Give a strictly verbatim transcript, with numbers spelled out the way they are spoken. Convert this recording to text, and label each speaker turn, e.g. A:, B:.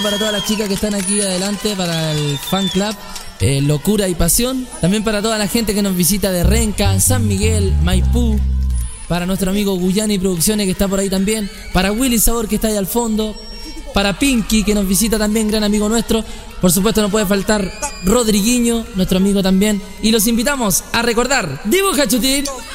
A: Para todas las chicas que están aquí adelante, para el fan club eh, Locura y Pasión. También para toda la gente que nos visita de Renca, San Miguel, Maipú. Para nuestro amigo Guyani Producciones que está por ahí también. Para Willy Sabor que está ahí al fondo. Para Pinky que nos visita también, gran amigo nuestro. Por supuesto no puede faltar Rodriguinho, nuestro amigo también. Y los invitamos a recordar, dibuja Chutín.